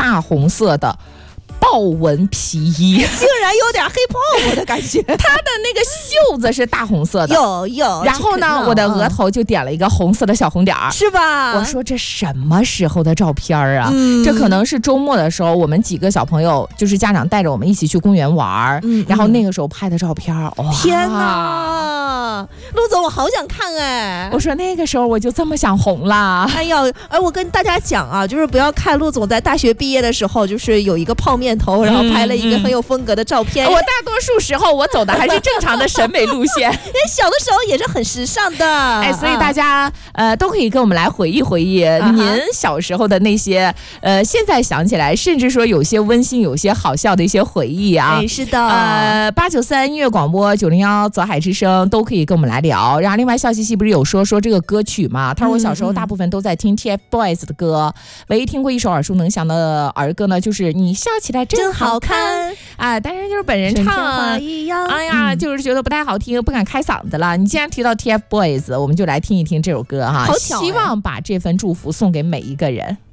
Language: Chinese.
大红色的豹纹皮衣， 竟然有点黑泡沫的感觉。 它的那个袖子是大红色的， 有。 然后呢，我的额头就点了一个红色的小红点儿， 是吧？ 我说这什么时候的照片啊？这可能是周末的时候，我们几个小朋友就是家长带着我们一起去公园玩，然后那个时候拍的照片。哇， 天哪，陆总，我好想看哎！ 我说那个时候我就这么想红了。 哎呀，我跟大家讲啊，就是不要看陆总在大学毕业的时候，就是有一个泡面头，然后拍了一个很有风格的照片。 我大多数时候我走的还是正常的审美路线， 因为小的时候也是很时尚的。 哎，所以大家都可以跟我们来回忆回忆您小时候的那些现在想起来，甚至说有些温馨、有些好笑的一些回忆啊。 哎，是的。 893音乐广播901泽海之声都可以跟我们来聊。然后另外笑嘻嘻不是有说这个歌曲嘛？他说我小时候大部分都在听 TFBOYS 的歌，唯一听过一首耳熟能详的儿歌呢，就是你笑起来真好看啊！但是就是本人唱一样， 哎呀，就是觉得不太好听，不敢开嗓子了。你既然提到 TFBOYS，我们就来听一听这首歌哈， 好巧， 希望把这份祝福送给每一个人。